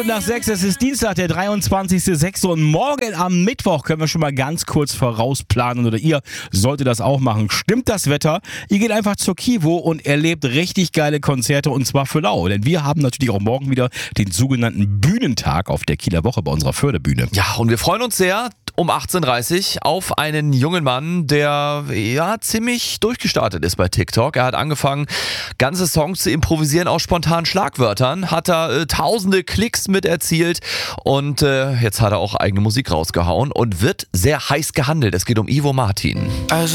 Nach 6, es ist Dienstag, der 23.06. und morgen am Mittwoch können wir schon mal ganz kurz vorausplanen oder ihr solltet das auch machen. Stimmt das Wetter? Ihr geht einfach zur Kivo und erlebt richtig geile Konzerte und zwar für lau. Denn wir haben natürlich auch morgen wieder den sogenannten Bühnentag auf der Kieler Woche bei unserer Förderbühne. Ja, und wir freuen uns sehr um 18.30 Uhr auf einen jungen Mann, der ziemlich durchgestartet ist bei TikTok. Er hat angefangen, ganze Songs zu improvisieren aus spontanen Schlagwörtern, hat da tausende Klicks mit erzielt und jetzt hat er auch eigene Musik rausgehauen und wird sehr heiß gehandelt. Es geht um Ivo Martin.